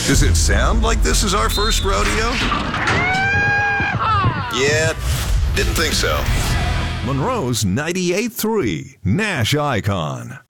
Does it sound like this is our first rodeo? Yeah, didn't think so. Monroe's 98.3 Nash Icon.